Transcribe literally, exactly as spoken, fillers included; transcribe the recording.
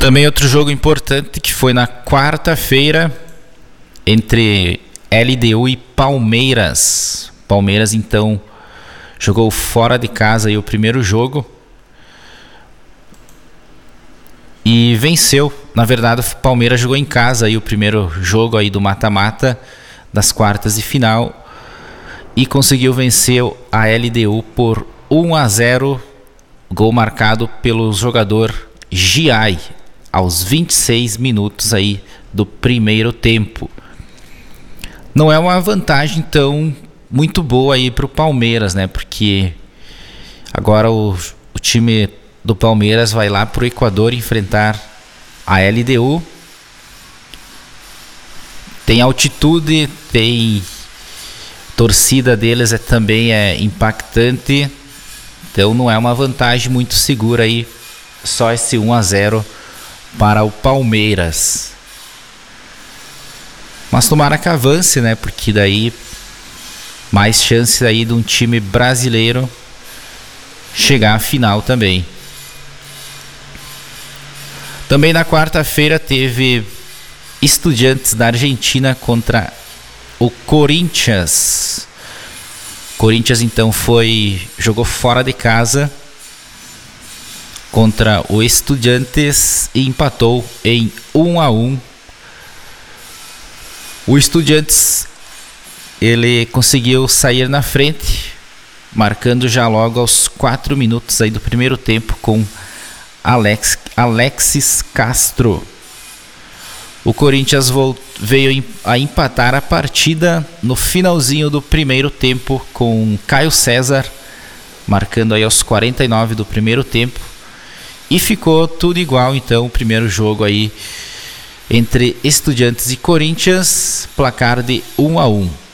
Também outro jogo importante que foi na quarta-feira entre L D U e Palmeiras. Palmeiras então jogou fora de casa aí o primeiro jogo e venceu. Na verdade, o Palmeiras jogou em casa aí o primeiro jogo aí do mata-mata das quartas de final e conseguiu vencer a L D U por um a zero, gol marcado pelo jogador Giai aos vinte e seis minutos aí do primeiro tempo. Não é uma vantagem tão muito boa aí para o Palmeiras, né? Porque agora o, o time do Palmeiras vai lá para o Equador enfrentar a L D U. Tem altitude, tem torcida deles é, também é impactante. Então não é uma vantagem muito segura aí, só esse um a zero para o Palmeiras. Mas tomara que avance, né? Porque daí mais chance aí de um time brasileiro chegar à final também. Também na quarta-feira teve Estudiantes da Argentina contra o Corinthians. Corinthians então foi jogou fora de casa contra o Estudiantes e empatou em um a um. O Estudiantes ele conseguiu sair na frente, marcando já logo aos quatro minutos aí do primeiro tempo com Alex, Alexis Castro. O Corinthians veio a empatar a partida no finalzinho do primeiro tempo com Caio César, marcando aí aos quarenta e nove do primeiro tempo. E ficou tudo igual então o primeiro jogo aí entre Estudiantes e Corinthians, placar de um a um.